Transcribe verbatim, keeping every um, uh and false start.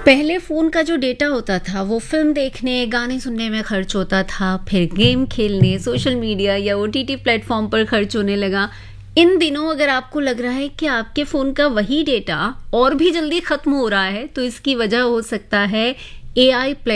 पहले फ़ोन का जो डेटा होता था वो फ़िल्म देखने, गाने सुनने में खर्च होता था, फिर गेम खेलने, सोशल मीडिया या ओटीटी प्लेटफ़ॉर्म पर खर्च होने लगा। इन दिनों अगर आपको लग रहा है कि आपके फ़ोन का वही डेटा और भी जल्दी ख़त्म हो रहा है, तो इसकी वजह हो सकता है एआई प्ले